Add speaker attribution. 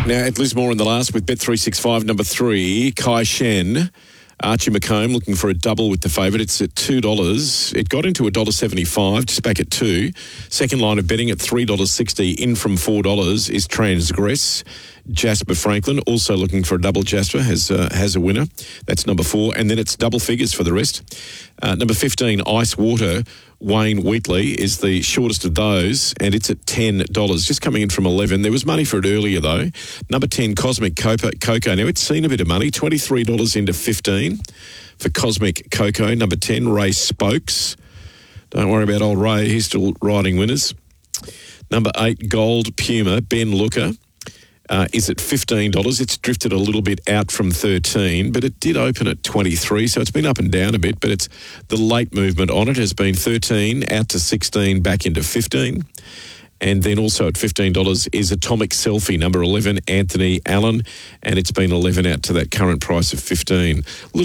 Speaker 1: Now, at Lismore in the last with Bet365, number 3, Kai Shen. Archie McComb looking for a double with the favourite. It's at $2. It got into $1.75, just back at $2. Second line of betting at $3.60, in from $4 is Transgress. Jasper Franklin also looking for a double. Jasper has a winner. That's number 4. And then it's double figures for the rest. Number 15, Ice Water. Wayne Wheatley is the shortest of those, and it's at $10, just coming in from 11. There was money for it earlier, though. Number 10, Cosmic Cocoa. Now, it's seen a bit of money, $23 into 15 for Cosmic Cocoa. Number 10, Ray Spokes. Don't worry about old Ray. He's still riding winners. Number 8, Gold Puma, Ben Looker. Is at $15. It's drifted a little bit out from 13, but it did open at 23, so it's been up and down a bit, but it's the late movement on it has been 13, out to 16, back into 15. And then also at $15 is Atomic Selfie, number 11, Anthony Allen, and it's been 11 out to that current price of 15.